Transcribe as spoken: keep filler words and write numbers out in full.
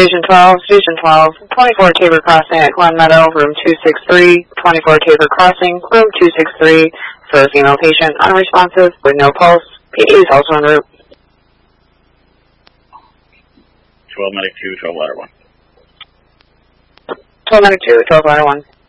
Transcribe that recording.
Station twelve, Station twelve, twenty-four Tabor Crossing at Glen Meadow, room two six three, twenty-four Tabor Crossing, room two six three, for a female patient, unresponsive, with no pulse. P A is also en route. twelve medic two, twelve ladder one. twelve medic two, twelve ladder one.